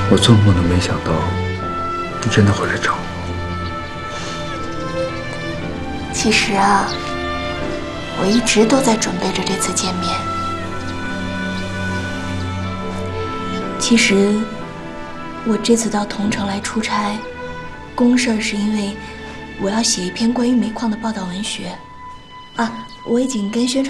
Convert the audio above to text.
我做梦都没想到，你真的会来找我。 其实啊，我一直都在准备着这次见面。其实，我这次到桐城来出差，公事儿是因为我要写一篇关于煤矿的报道文学。啊，我已经跟宣传